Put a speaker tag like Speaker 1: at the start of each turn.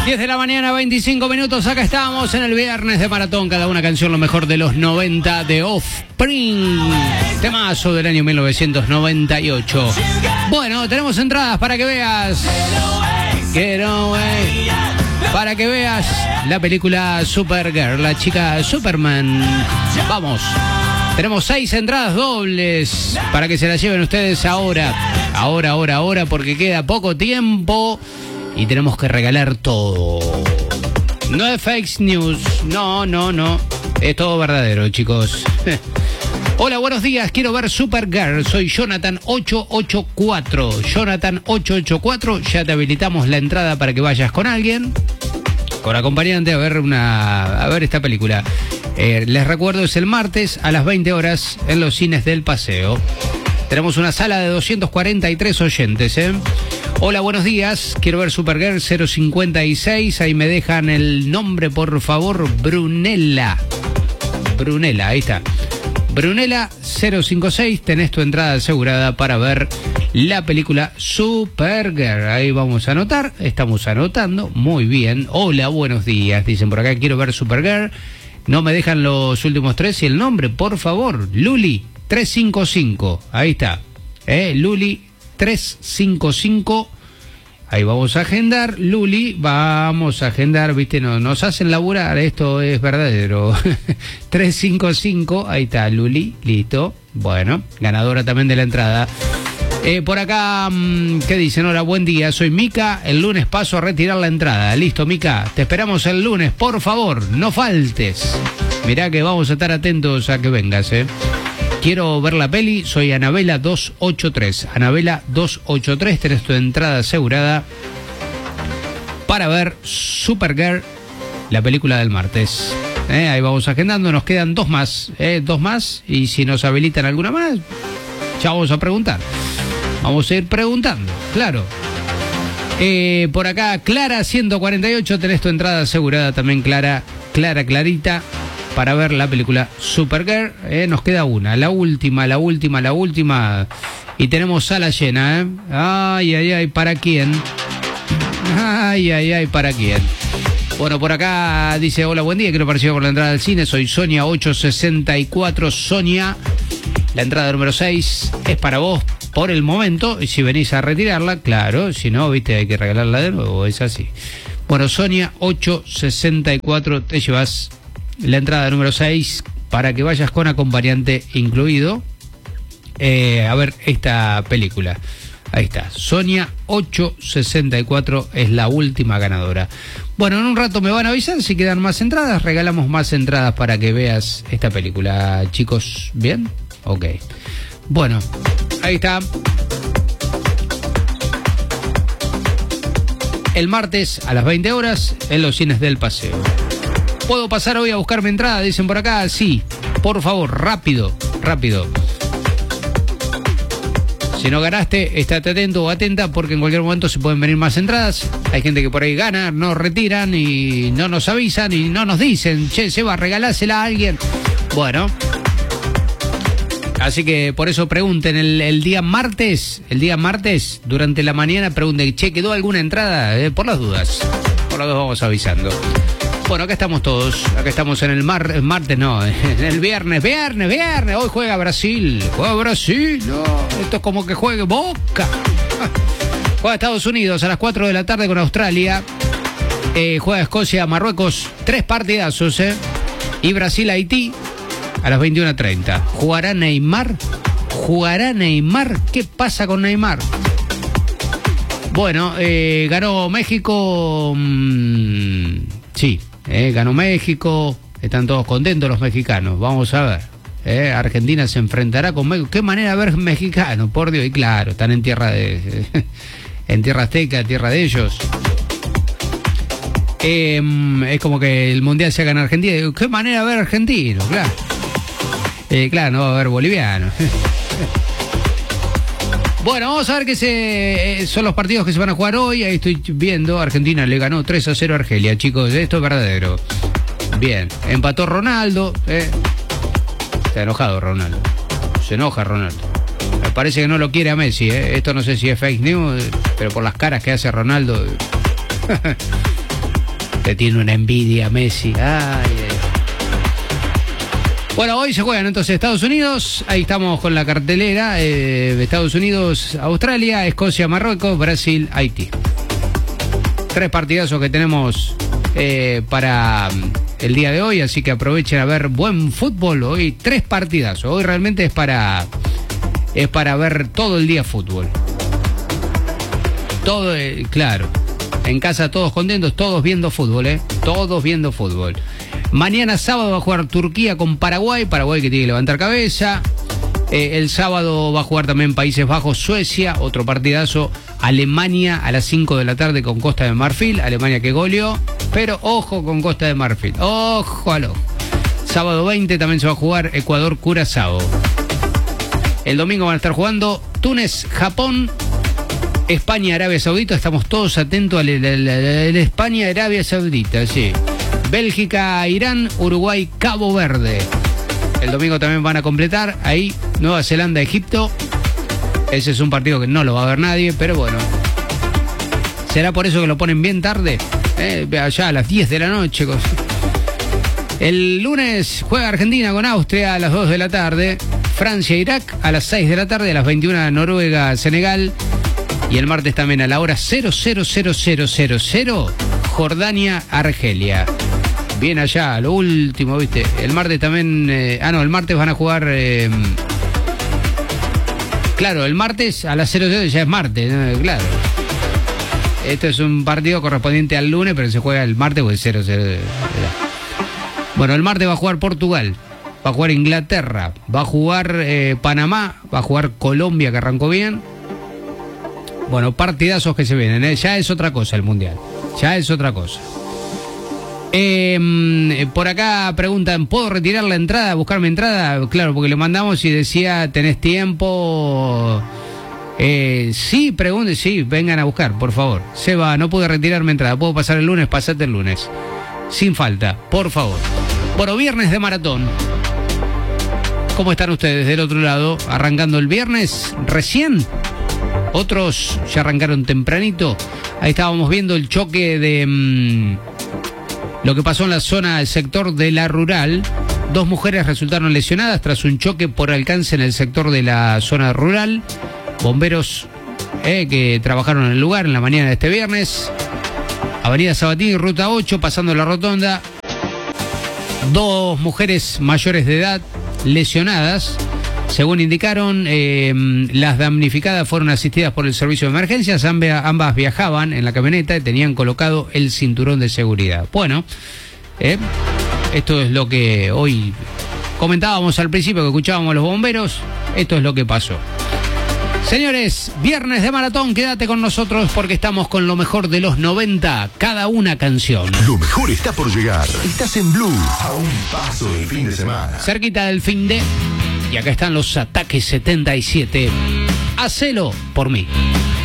Speaker 1: 10 de la mañana, 25 minutos. Acá estamos en el viernes de Maratón. Cada una canción lo mejor de los 90 de Offspring. Temazo del año 1998. Bueno, tenemos entradas para que veas. Get away. Para que veas la película Supergirl, la chica Superman. Vamos. Tenemos 6 entradas dobles para que se las lleven ustedes ahora. Ahora, porque queda poco tiempo y tenemos que regalar todo. No es fake news, no. Es todo verdadero, chicos. Hola, buenos días, quiero ver Supergirl. Soy Jonathan 884. Jonathan 884, ya te habilitamos la entrada para que vayas con alguien, con acompañante, a ver esta película. Les recuerdo, es el martes a las 20 horas en los cines del Paseo. Tenemos una sala de 243 oyentes, Hola, buenos días. Quiero ver Supergirl 056. Ahí me dejan el nombre, por favor. Brunella, ahí está. Brunella 056. Tenés tu entrada asegurada para ver la película Supergirl. Ahí vamos a anotar. Estamos anotando. Muy bien. Hola, buenos días. Dicen por acá, quiero ver Supergirl. No me dejan los últimos 3 y el nombre, por favor. Luli 355. Ahí está. Luli 355. Ahí vamos a agendar. Luli, vamos a agendar. Viste, no, nos hacen laburar. Esto es verdadero. 355. Ahí está, Luli. Listo. Bueno, ganadora también de la entrada. Por acá, ¿qué dicen? Hola, buen día, soy Mica, el lunes paso a retirar la entrada. Listo, Mica, te esperamos el lunes, por favor, no faltes. Mirá que vamos a estar atentos a que vengas, Quiero ver la peli, soy Anabela 283. Anabela 283, tenés tu entrada asegurada para ver Supergirl, la película del martes. Ahí vamos agendando, nos quedan 2 más, 2 más, y si nos habilitan alguna más, ya vamos a preguntar. Vamos a ir preguntando, claro. Por acá, Clara 148, tenés tu entrada asegurada también, Clarita, para ver la película Supergirl. Nos queda una, la última. Y tenemos sala llena, Ay, ¿para quién? ¿Para quién? Bueno, por acá dice, hola, buen día, quiero participar por la entrada al cine. Soy Sonia 864, Sonia. La entrada número 6 es para vos por el momento, y si venís a retirarla, claro, si no, viste, hay que regalarla de nuevo, es así. Bueno, Sonia 864, te llevas la entrada número 6 para que vayas con acompañante incluido a ver esta película. Ahí está, Sonia 864 es la última ganadora. Bueno, en un rato me van a avisar si quedan más entradas, regalamos más entradas para que veas esta película, chicos, ¿bien? Ok. Bueno, ahí está. El martes a las 20 horas en los cines del Paseo. ¿Puedo pasar hoy a buscar mi entrada? Dicen por acá. Sí, por favor, rápido. Si no ganaste, estate atento o atenta, porque en cualquier momento se pueden venir más entradas. Hay gente que por ahí gana, no retiran y no nos avisan y no nos dicen, che, Seba, regalásela a alguien. Bueno, así que por eso pregunten el día martes, durante la mañana, pregunten, che, ¿quedó alguna entrada? Por las dudas vamos avisando. Bueno, acá estamos todos, en el martes, no, en el viernes, hoy juega Brasil, no, esto es como que juegue Boca. Juega Estados Unidos a las 4 de la tarde con Australia, juega Escocia, Marruecos, 3 partidazos, y Brasil-Haití a las 21:30. ¿Jugará Neymar? ¿Qué pasa con Neymar? Bueno, ganó México, sí. Ganó México, están todos contentos los mexicanos, vamos a ver. Argentina se enfrentará con México. Qué manera de ver mexicanos, por Dios, y claro, están en tierra azteca, tierra de ellos. Es como que el mundial se haga en Argentina. Qué manera de ver argentinos, claro. Claro, no va a haber bolivianos. Bueno, vamos a ver qué son los partidos que se van a jugar hoy. Ahí estoy viendo, Argentina le ganó 3-0 a Argelia, chicos, esto es verdadero. Bien, empató Ronaldo. Está enojado Ronaldo. Se enoja Ronaldo. Me parece que no lo quiere a Messi, Esto no sé si es fake news, pero por las caras que hace Ronaldo. Le tiene una envidia a Messi. Ay. Bueno, hoy se juegan entonces Estados Unidos. Ahí estamos con la cartelera. Estados Unidos, Australia, Escocia, Marruecos, Brasil, Haití. 3 partidazos que tenemos para el día de hoy, así que aprovechen a ver buen fútbol. Hoy 3 partidazos. Hoy realmente es para ver todo el día fútbol. Todo, claro. En casa todos contentos, todos viendo fútbol, Todos viendo fútbol. Mañana sábado va a jugar Turquía con Paraguay. Paraguay que tiene que levantar cabeza. El sábado va a jugar también Países Bajos, Suecia. Otro partidazo. Alemania a las 5 de la tarde con Costa de Marfil. Alemania que goleó. Pero ojo con Costa de Marfil. Ojo al ojo. Sábado 20 también se va a jugar Ecuador-Curazao. El domingo van a estar jugando Túnez, Japón, España, Arabia Saudita. Estamos todos atentos al España, Arabia Saudita, sí. Bélgica, Irán, Uruguay, Cabo Verde. El domingo también van a completar ahí Nueva Zelanda, Egipto. Ese es un partido que no lo va a ver nadie, pero bueno. ¿Será por eso que lo ponen bien tarde? Allá a las 10 de la noche. El lunes juega Argentina con Austria a las 2 de la tarde. Francia, Irak a las 6 de la tarde. A las 21 Noruega, Senegal. Y el martes también a la hora 00:00:00 Jordania, Argelia. Bien allá, lo último, ¿viste? El martes también... el martes van a jugar... claro, el martes a las 00 ya es martes, ¿no? Claro. Esto es un partido correspondiente al lunes, pero se juega el martes porque es 00. Bueno, el martes va a jugar Portugal, va a jugar Inglaterra, va a jugar Panamá, va a jugar Colombia, que arrancó bien. Bueno, partidazos que se vienen, ya es otra cosa el Mundial, ya es otra cosa. Por acá preguntan, ¿puedo retirar la entrada, buscar mi entrada? Claro, porque le mandamos y decía, ¿tenés tiempo? Sí, pregunte, sí, vengan a buscar, por favor. Seba, no pude retirar mi entrada, ¿puedo pasar el lunes? Pasate el lunes. Sin falta, por favor. Bueno, viernes de maratón. ¿Cómo están ustedes del otro lado? ¿Arrancando el viernes recién? Otros ya arrancaron tempranito. Ahí estábamos viendo el choque de... lo que pasó en la zona del sector de la rural. 2 mujeres resultaron lesionadas tras un choque por alcance en el sector de la zona rural. Bomberos que trabajaron en el lugar en la mañana de este viernes. Avenida Sabatini, ruta 8, pasando la rotonda. 2 mujeres mayores de edad lesionadas. Según indicaron, las damnificadas fueron asistidas por el servicio de emergencias. Ambas viajaban en la camioneta y tenían colocado el cinturón de seguridad. Bueno, esto es lo que hoy comentábamos al principio, que escuchábamos a los bomberos. Esto es lo que pasó. Señores, viernes de maratón, quédate con nosotros porque estamos con lo mejor de los 90, cada una canción.
Speaker 2: Lo mejor está por llegar. Estás en Blue, a un paso del fin de semana.
Speaker 1: Cerquita del fin de... Y acá están los Ataques 77. Hacelo por mí.